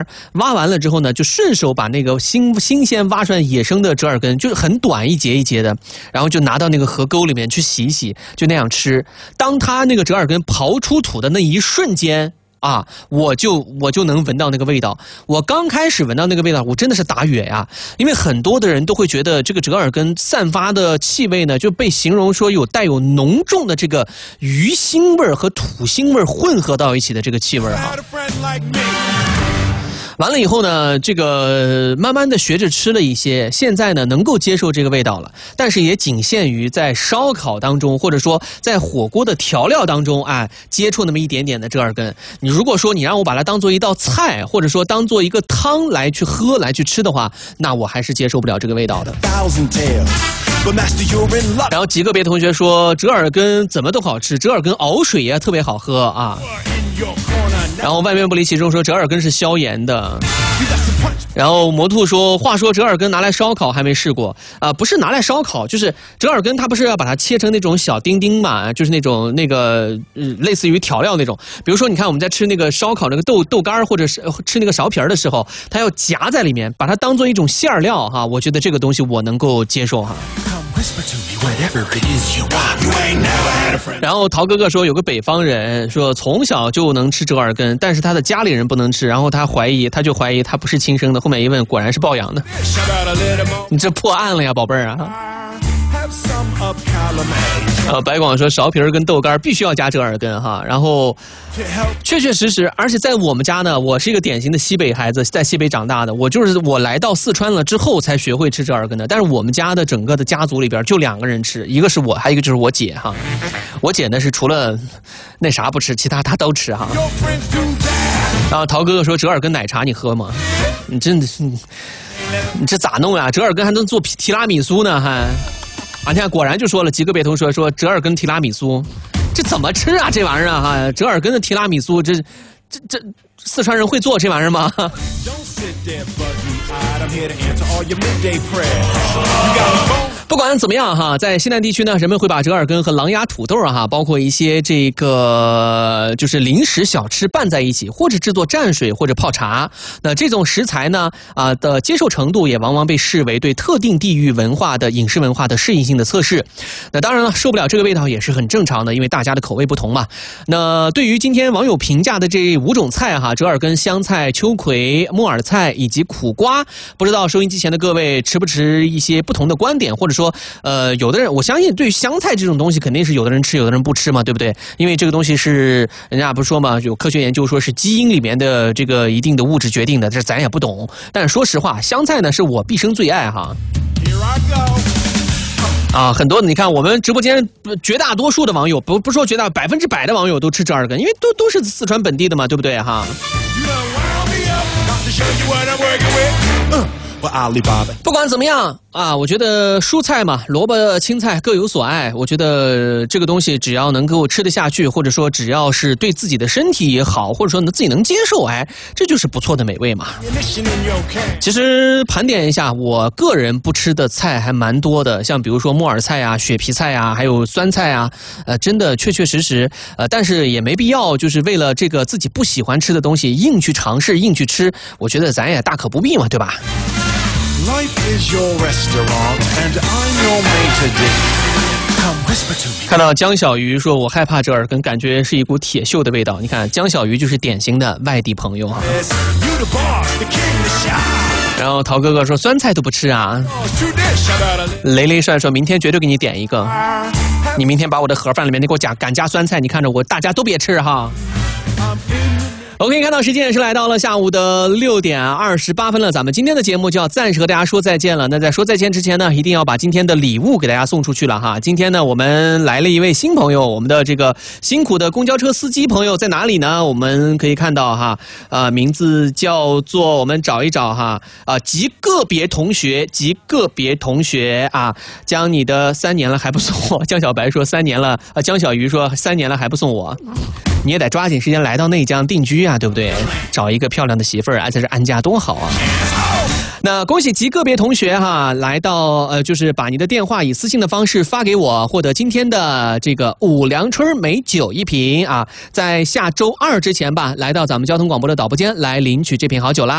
挖完了之后呢，就顺手把那个新鲜挖出来野生的折耳根，就是很短一节一节的，然后就拿到那个河沟里面去洗一洗，就那样吃。当它那个折耳根刨出土的那一瞬间啊，我就能闻到那个味道。我刚开始闻到那个味道，我真的是打哕呀，因为很多的人都会觉得这个折耳根散发的气味呢，就被形容说带有浓重的这个鱼腥味和土腥味混合到一起的这个气味啊。完了以后呢，这个慢慢的学着吃了一些，现在呢能够接受这个味道了，但是也仅限于在烧烤当中，或者说在火锅的调料当中，接触那么一点点的折耳根。你如果说你让我把它当做一道菜，或者说当做一个汤来去喝来去吃的话，那我还是接受不了这个味道的。然后极个别同学说折耳根怎么都好吃，折耳根熬水也特别好喝啊。然后外面不离其中说折耳根是消炎的。然后魔兔说，话说折耳根拿来烧烤还没试过啊，不是拿来烧烤，就是折耳根它不是要把它切成那种小丁丁嘛，就是那种类似于调料那种。比如说你看我们在吃那个烧烤那个豆干或者是吃那个苕皮的时候，它要夹在里面，把它当做一种馅料哈，我觉得这个东西我能够接受哈。然后陶哥哥说有个北方人说从小就能吃折耳根，但是他的家里人不能吃，然后他就怀疑他不是亲生的，后面一问果然是抱养的。你这破案了呀宝贝儿啊。白广说苕皮跟豆干必须要加折耳根哈，然后确实，而且在我们家呢，我是一个典型的西北孩子，在西北长大的，我来到四川了之后才学会吃折耳根的。但是我们家的整个的家族里边就2个人吃，一个是我，还有一个就是我姐哈。我姐呢是除了那啥不吃，其他她都吃哈。然后陶哥哥说折耳根奶茶你喝吗？你真的是你这咋弄呀？折耳根还能做提拉米苏呢还？你看果然就说了，极个别同学说折耳根提拉米苏，这怎么吃啊这玩意儿啊？折耳根的提拉米苏，这四川人会做这玩意儿吗？不管怎么样哈，在西南地区呢，人们会把折耳根和狼牙土豆哈，包括一些这个就是零食小吃拌在一起，或者制作蘸水或者泡茶。那这种食材呢的接受程度也往往被视为对特定地域文化的饮食文化的适应性的测试。那当然了，受不了这个味道也是很正常的，因为大家的口味不同嘛。那对于今天网友评价的这5种菜哈，折耳根、香菜、秋葵、木耳菜以及苦瓜，不知道收音机前的各位持不持一些不同的观点，或者说有的人，我相信对于香菜这种东西肯定是有的人吃有的人不吃嘛，对不对？因为这个东西是人家不是说嘛，有科学研究说是基因里面的这个一定的物质决定的，这咱也不懂。但是说实话，香菜呢是我毕生最爱哈。很多你看我们直播间绝大多数的网友，不说绝大100%的网友都吃折耳根，因为都是四川本地的嘛，对不对哈？不管怎么样啊，我觉得蔬菜嘛，萝卜青菜各有所爱，我觉得这个东西只要能够吃得下去，或者说只要是对自己的身体也好，或者说自己能接受，这就是不错的美味嘛。其实盘点一下，我个人不吃的菜还蛮多的，像比如说木耳菜啊、雪皮菜啊，还有酸菜啊，真的确实，但是也没必要就是为了这个自己不喜欢吃的东西硬去尝试、硬去吃，我觉得咱也大可不必嘛，对吧？Life is your restaurant and I'm your maitre d'. 看到江小鱼说我害怕折耳根，感觉是一股铁锈的味道。你看江小鱼就是典型的外地朋友哈。然后陶哥哥说酸菜都不吃啊。雷雷帅说明天绝对给你点一个，你明天把我的盒饭里面你给我敢加酸菜，你看着我大家都别吃哈。OK， 看到时间也是来到了下午的6点28分了，咱们今天的节目就要暂时和大家说再见了。那在说再见之前呢，一定要把今天的礼物给大家送出去了哈。今天呢，我们来了一位新朋友，我们的这个辛苦的公交车司机朋友在哪里呢？我们可以看到哈，名字叫做我们找一找哈，极个别同学啊，将你的3年了还不送我，江小白说3年了，江小鱼说3年了还不送我。你也得抓紧时间来到内江定居啊，对不对？找一个漂亮的媳妇儿，在这安家多好啊！那恭喜极个别同学哈，来到就是把你的电话以私信的方式发给我，获得今天的这个五粮春美酒1瓶啊，在下周2之前吧，来到咱们交通广播的导播间来领取这瓶好酒啦。